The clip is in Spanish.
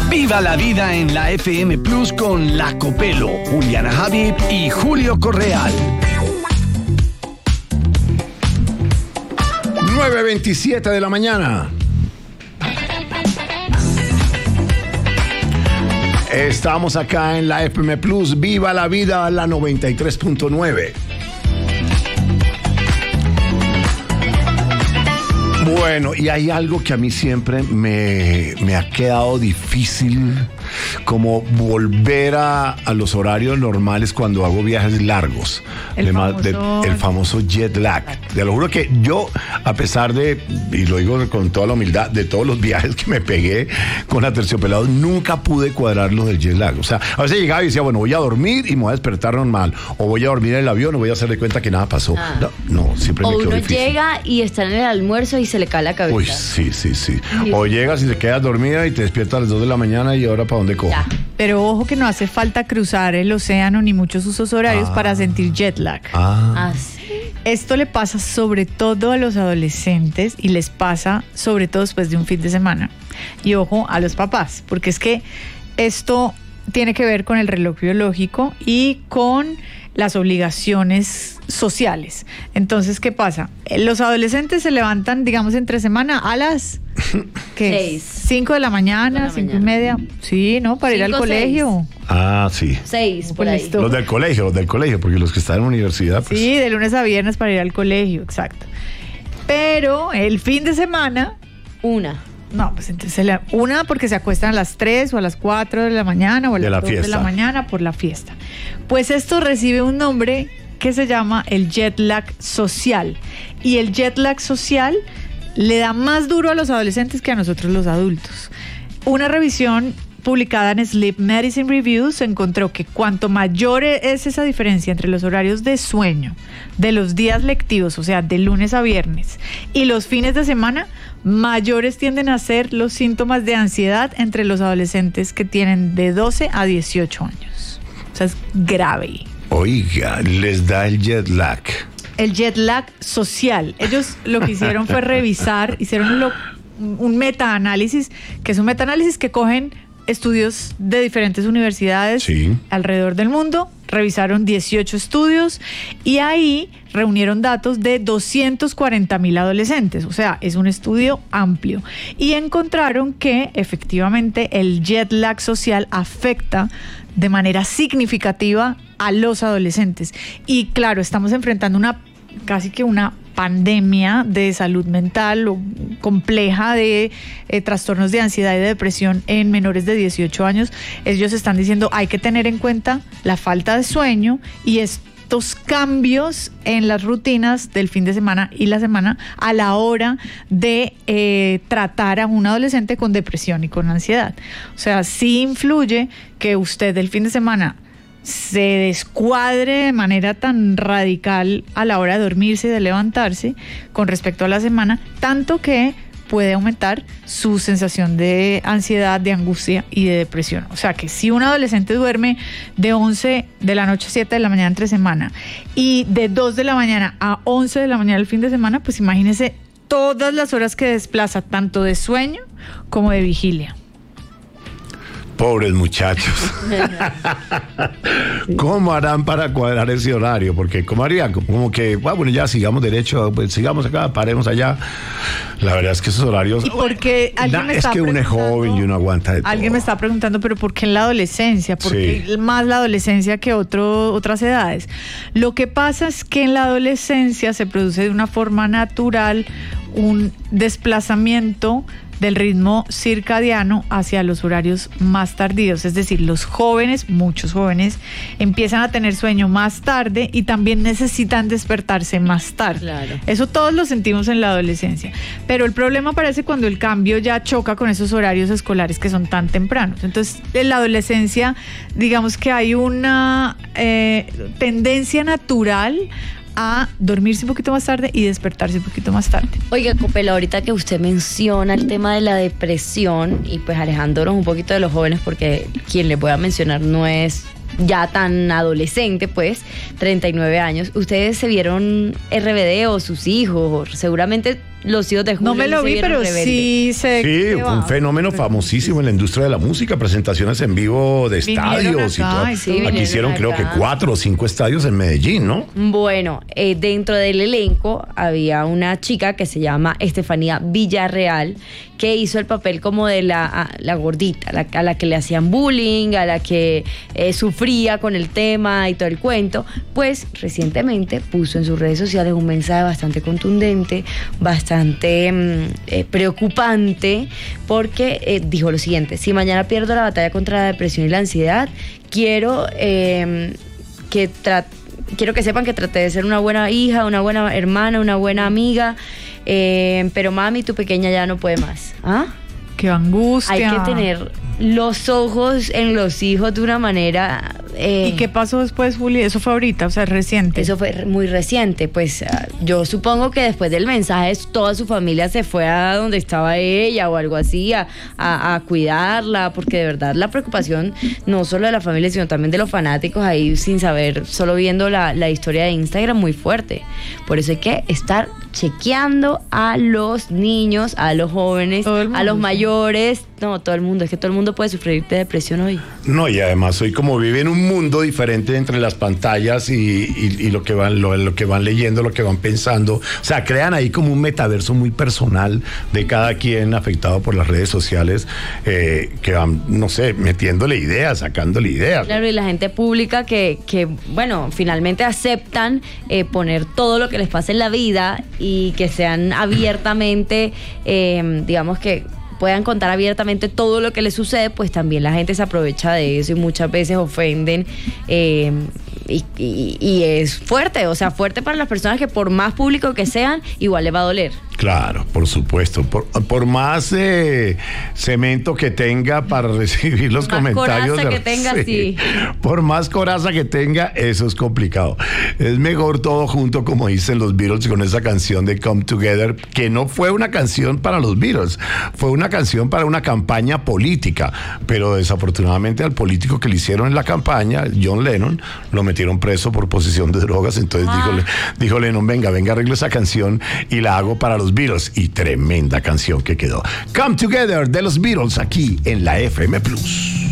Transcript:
Viva la vida en la FM Plus con La Copelo, Juliana Habib y Julio Correal. 9:27 de la mañana. Estamos acá en la FM Plus. Viva la vida, la 93.9. Bueno, y hay algo que a mí siempre me ha quedado difícil, como volver a los horarios normales cuando hago viajes largos. El famoso jet lag. Te lo juro que yo, a pesar de, y lo digo con toda la humildad, de todos los viajes que me pegué con Aterciopelados, nunca pude cuadrar los del jet lag. O sea, a veces llegaba y decía, bueno, voy a dormir y me voy a despertar normal, o voy a dormir en el avión, o voy a hacer de cuenta que nada pasó. No, siempre me quedó difícil. O uno llega y está en el almuerzo y se le cae la cabeza. Uy, sí. O llegas y te quedas dormida y te despiertas a las 2 de la mañana y ahora ¿para dónde cojo? Pero ojo que no hace falta cruzar el océano ni muchos usos horarios para sentir jet lag. ¿Sí? Esto le pasa sobre todo a los adolescentes y les pasa sobre todo después de un fin de semana. Y ojo a los papás, porque es que esto tiene que ver con el reloj biológico y con las obligaciones sociales. Entonces, ¿qué pasa? Los adolescentes se levantan, digamos, entre semana a las 5 de la mañana, 5:30. Sí, ¿no? Para ir al colegio. Sí. 6, por ahí. Los del colegio, porque los que están en la universidad, pues. Sí, de lunes a viernes para ir al colegio, exacto. Pero el fin de semana, 1. No, pues entonces una porque se acuestan a las 3 o a las 4 de la mañana o a las 2 de la mañana por la fiesta. Pues esto recibe un nombre que se llama el jet lag social. Y el jet lag social le da más duro a los adolescentes que a nosotros los adultos. Una revisión publicada en Sleep Medicine Reviews encontró que cuanto mayor es esa diferencia entre los horarios de sueño de los días lectivos, o sea, de lunes a viernes, y los fines de semana, mayores tienden a ser los síntomas de ansiedad entre los adolescentes que tienen de 12 a 18 años. O sea, es grave. Oiga, les da el jet lag. El jet lag social. Ellos lo que hicieron fue revisar, hicieron un metaanálisis, que es un metaanálisis que cogen estudios de diferentes universidades alrededor del mundo, revisaron 18 estudios y ahí reunieron datos de 240,000 adolescentes, o sea, es un estudio amplio, y encontraron que efectivamente el jet lag social afecta de manera significativa a los adolescentes. Y claro, estamos enfrentando casi que una pandemia de salud mental o compleja de trastornos de ansiedad y de depresión en menores de 18 años. Ellos están diciendo hay que tener en cuenta la falta de sueño y estos cambios en las rutinas del fin de semana y la semana a la hora de tratar a un adolescente con depresión y con ansiedad. O sea, sí influye que usted el fin de semana se descuadre de manera tan radical a la hora de dormirse y de levantarse con respecto a la semana, tanto que puede aumentar su sensación de ansiedad, de angustia y de depresión. O sea que si un adolescente duerme de 11 de la noche a 7 de la mañana entre semana y de 2 de la mañana a 11 de la mañana el fin de semana, pues imagínese todas las horas que desplaza, tanto de sueño como de vigilia. Pobres muchachos. ¿Cómo harán para cuadrar ese horario? Porque ¿cómo harían? Como que, bueno, ya sigamos derecho, pues sigamos acá, paremos allá. La verdad es que esos horarios... ¿Y porque alguien me está es que uno es joven y uno aguanta de todo. Alguien me está preguntando, pero ¿por qué en la adolescencia? ¿Por qué más la adolescencia que otras edades? Lo que pasa es que en la adolescencia se produce de una forma natural un desplazamiento del ritmo circadiano hacia los horarios más tardíos, es decir, los jóvenes, muchos jóvenes, empiezan a tener sueño más tarde y también necesitan despertarse más tarde. Claro. Eso todos lo sentimos en la adolescencia, pero el problema aparece cuando el cambio ya choca con esos horarios escolares que son tan tempranos. Entonces, en la adolescencia, digamos que hay una tendencia natural a dormirse un poquito más tarde y despertarse un poquito más tarde. Oiga, Copelo, ahorita que usted menciona el tema de la depresión y pues alejándonos un poquito de los jóvenes, porque quien les voy a mencionar no es ya tan adolescente, pues, 39 años. Ustedes se vieron RBD o sus hijos, o seguramente los hijos de Julio. No me lo vi, pero sí sé. Sí, fue un fenómeno famosísimo en la industria de la música, presentaciones en vivo de estadios y todo. Sí, aquí hicieron creo que 4 o 5 estadios en Medellín, ¿no? Bueno, dentro del elenco había una chica que se llama Estefanía Villarreal, que hizo el papel como de la gordita, a la que le hacían bullying, a la que sufría con el tema y todo el cuento. Pues recientemente puso en sus redes sociales un mensaje bastante contundente, bastante preocupante, porque dijo lo siguiente: si mañana pierdo la batalla contra la depresión y la ansiedad, quiero que sepan que traté de ser una buena hija, una buena hermana, una buena amiga, pero mami, tu pequeña ya no puede más. ¿Ah? ¡Qué angustia! Hay que tener los ojos en los hijos de una manera... ¿Y qué pasó después, Juli? Eso fue ahorita, o sea, reciente. Eso fue muy reciente. Pues yo supongo que después del mensaje toda su familia se fue a donde estaba ella o algo así, a cuidarla, porque de verdad la preocupación no solo de la familia, sino también de los fanáticos ahí sin saber, solo viendo la historia de Instagram, muy fuerte. Por eso hay que estar chequeando a los niños, a los jóvenes, a los mayores. No, todo el mundo. Es que todo el mundo puede sufrir de depresión hoy. No, y además hoy como vive en un mundo diferente entre las pantallas y lo que van leyendo, lo que van pensando. O sea, crean ahí como un metaverso muy personal de cada quien afectado por las redes sociales, que van, no sé, metiéndole ideas, sacándole ideas. Claro, y la gente pública que bueno, finalmente aceptan poner todo lo que les pasa en la vida y que sean abiertamente, digamos que puedan contar abiertamente todo lo que les sucede, pues también la gente se aprovecha de eso y muchas veces ofenden, y es fuerte, o sea, fuerte para las personas que por más público que sean, igual les va a doler. Claro, por supuesto. Por más cemento que tenga para recibir los comentarios. Coraza que tenga, sí. Por más coraza que tenga, eso es complicado. Es mejor todo junto, como dicen los Beatles con esa canción de Come Together, que no fue una canción para los Beatles, fue una canción para una campaña política. Pero desafortunadamente al político que le hicieron en la campaña, John Lennon, lo metieron preso por posesión de drogas. Entonces dijo Lennon, venga, arreglo esa canción y la hago para los Beatles, y tremenda canción que quedó. Come Together de los Beatles aquí en la FM Plus.